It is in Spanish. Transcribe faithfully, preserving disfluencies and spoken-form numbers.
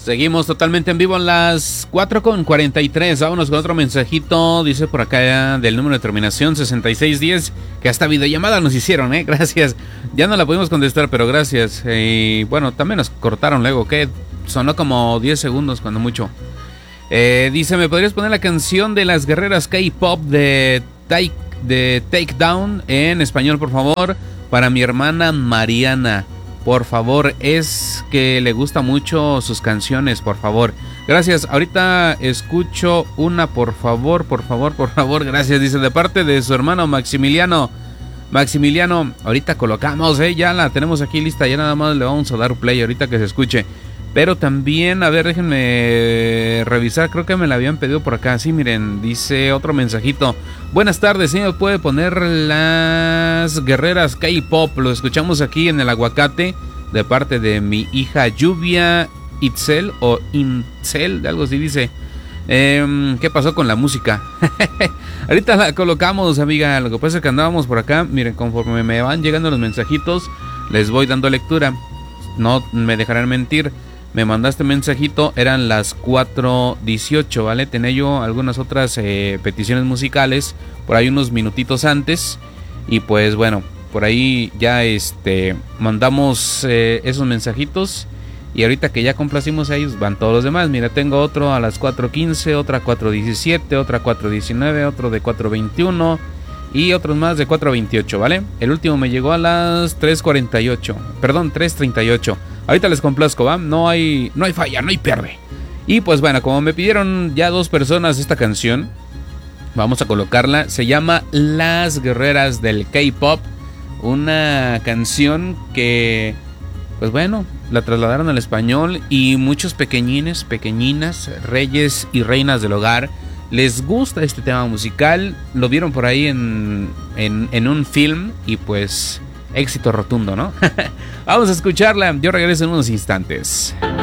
Seguimos totalmente en vivo en las cuatro con cuarenta y tres. Vámonos con otro mensajito. Dice por acá del número de terminación sesenta y seis diez que hasta videollamada nos hicieron, ¿eh? Gracias. Ya no la pudimos contestar, pero gracias. Y eh, bueno, también nos cortaron luego, que sonó como diez segundos cuando mucho. Eh, dice, ¿me podrías poner la canción de las guerreras K-pop de Take, de Take Down en español, por favor? Para mi hermana Mariana. Por favor, es que le gusta mucho sus canciones, por favor. Gracias, ahorita escucho una, por favor, por favor, por favor, gracias. Dice, de parte de su hermano Maximiliano. Maximiliano, ahorita colocamos, eh, ya la tenemos aquí lista, ya nada más le vamos a dar play ahorita que se escuche. Pero también, a ver, déjenme revisar, creo que me la habían pedido por acá. Sí, miren, dice otro mensajito. Buenas tardes, ¿sí me puede poner las guerreras K-pop? Lo escuchamos aquí en el aguacate de parte de mi hija Lluvia Itzel o Intzel, algo así dice. Eh, ¿Qué pasó con la música? Ahorita la colocamos, amiga. Lo que pasa es que andábamos por acá. Miren, conforme me van llegando los mensajitos, les voy dando lectura. No me dejarán mentir. Me mandaste mensajito, eran las cuatro dieciocho, ¿vale? Tenía yo algunas otras eh, peticiones musicales por ahí unos minutitos antes. Y pues bueno, por ahí ya este mandamos eh, esos mensajitos. Y ahorita que ya complacimos a ellos, van todos los demás. Mira, tengo otro a las cuatro quince, otra cuatro diecisiete, otra cuatro diecinueve, otro de cuatro veintiuno y otros más de cuatro veintiocho, ¿vale? El último me llegó a las tres cuarenta y ocho, perdón, tres treinta y ocho. Ahorita les complazco, ¿va? No hay, no hay falla, no hay pierde. Y pues bueno, como me pidieron ya dos personas esta canción, vamos a colocarla. Se llama Las Guerreras del K-Pop. Una canción que, pues bueno, la trasladaron al español y muchos pequeñines, pequeñinas, reyes y reinas del hogar les gusta este tema musical. Lo vieron por ahí en, en, en un film y pues éxito rotundo, ¿no? Vamos a escucharla. Yo regreso en unos instantes.